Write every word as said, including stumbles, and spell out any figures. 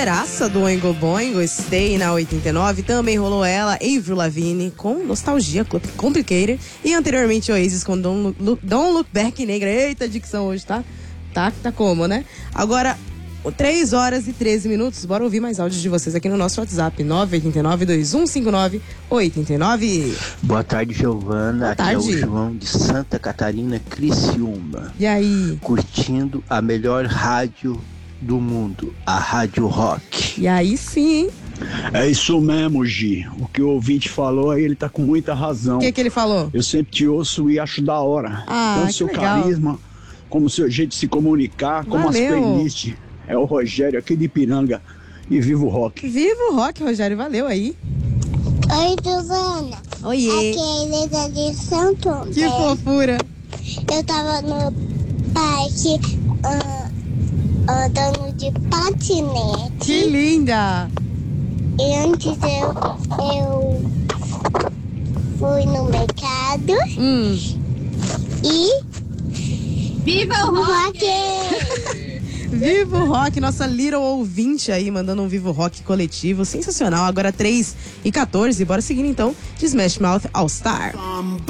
Brasileiraça do Oingo Boingo, Stay na oitenta e nove. Também rolou ela, Avril Lavigne, com Nostalgia, Complicated. E anteriormente Oasis com Don't Look, Don't Look Back, Negra. Eita, dicção hoje, tá? Tá, tá como, né? Agora, três horas e treze minutos. Bora ouvir mais áudios de vocês aqui no nosso WhatsApp, nove oito nove, dois um cinco nove, oito nove. Boa tarde, Giovana. Boa Aqui tarde. é o João de Santa Catarina, Criciúma. E aí? Curtindo a melhor rádio do mundo, a Rádio Rock. E aí sim, hein? É isso mesmo, Gi. O que o ouvinte falou aí, ele tá com muita razão. O que que ele falou? Eu sempre te ouço e acho da hora. Ah, Tanto que seu legal. carisma, como o seu jeito de se comunicar, como Valeu. as playlists. É o Rogério aqui de Ipiranga. E viva o rock. Viva o rock, Rogério. Valeu aí. Oi, Giovana. Oiê. Aqui é a Elisa de Santo André. Que fofura. Eu tava no parque ah, andando de patinete. Que linda. E antes eu, eu fui no mercado Hum. e... Viva o rock! Viva o rock, nossa Little ouvinte aí, mandando um Viva o Rock coletivo, sensacional. Agora três e quatorze, bora seguir então de Smash Mouth All Star.